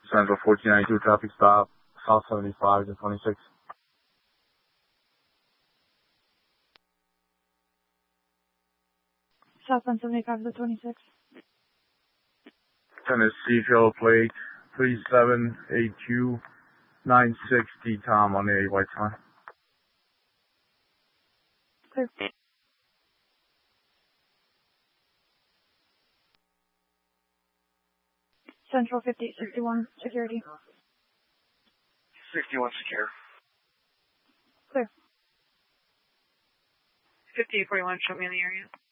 Central 1492, traffic stop, South 75 to 26. South 175 to 26. Tennessee Field plate 378296 Tom on the white sign. Clear. Central 5861, security. 61 secure. Clear. 5841, show me in the area.